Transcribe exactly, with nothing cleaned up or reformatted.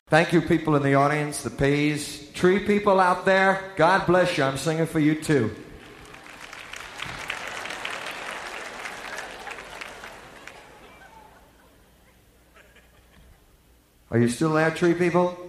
Thank you, people in the audience, the Pays. Tree people out there, God bless you. I'm singing for you, too. Are you still there, tree people?